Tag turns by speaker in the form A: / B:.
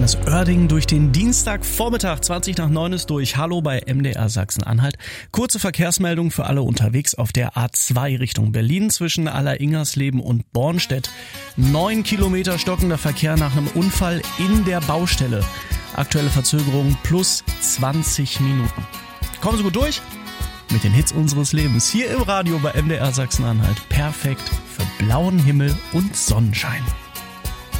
A: Johannes Oerding durch den Dienstagvormittag. 8:20 ist durch. Hallo bei MDR Sachsen-Anhalt. Kurze Verkehrsmeldung für alle unterwegs auf der A2 Richtung Berlin zwischen Alleringersleben und Bornstedt. 9 Kilometer stockender Verkehr nach einem Unfall in der Baustelle. Aktuelle Verzögerung plus 20 Minuten. Kommen Sie gut durch mit den Hits unseres Lebens. Hier im Radio bei MDR Sachsen-Anhalt. Perfekt für blauen Himmel und Sonnenschein.